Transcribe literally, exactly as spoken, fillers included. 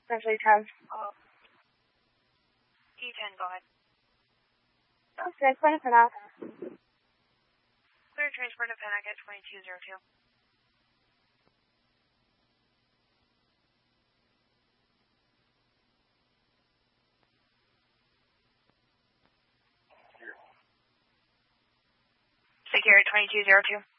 Essentially ten. Oh. E ten, go ahead. Okay, clear for now. Clear transport to Panic at twenty-two oh two. Secure twenty-two oh two.